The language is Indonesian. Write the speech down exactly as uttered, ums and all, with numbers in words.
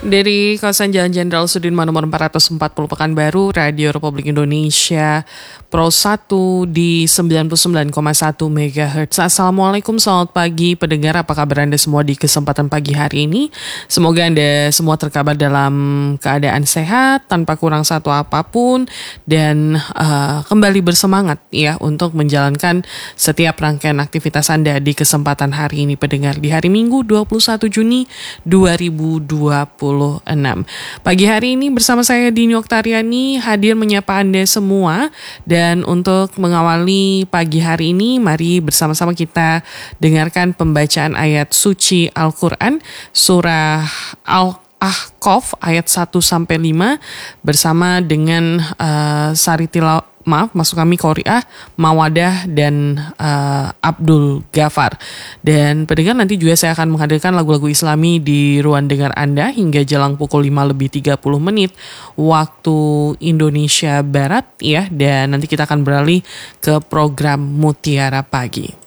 Dari kawasan Jalan Jenderal Sudirman nomor empat ratus empat puluh Pekanbaru, Radio Republik Indonesia Pro satu di sembilan puluh sembilan koma satu megahertz. Assalamualaikum, selamat pagi pendengar, apa kabar Anda semua di kesempatan pagi hari ini? Semoga Anda semua terkabar dalam keadaan sehat, tanpa kurang satu apapun, dan uh, kembali bersemangat ya untuk menjalankan setiap rangkaian aktivitas Anda di kesempatan hari ini pendengar, di hari Minggu dua puluh satu Juni dua ribu dua puluh enam. Pagi hari ini bersama saya Dini Oktariani hadir menyapa Anda semua, dan untuk mengawali pagi hari ini mari bersama-sama kita dengarkan pembacaan ayat suci Al-Quran surah Al-Ahqaf ayat satu sampai lima bersama dengan uh, Sari Tilawah Maaf, masuk kami Qoriah, Mawadah, dan uh, Abdul Ghafar. Dan pendengar, nanti juga saya akan menghadirkan lagu-lagu Islami di ruang dengar Anda hingga jelang pukul lima lebih tiga puluh menit waktu Indonesia Barat ya. Dan nanti kita akan beralih ke program Mutiara Pagi.